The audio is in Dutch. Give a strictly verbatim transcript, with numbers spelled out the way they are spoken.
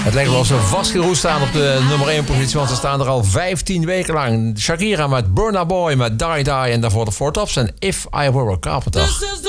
Het lijkt wel of ze vastgeroest staan op de nummer één positie, want ze staan er al vijftien weken lang. Shakira met Burna Boy met Die Die en daarvoor de Four Tops en If I Were a Carpenter.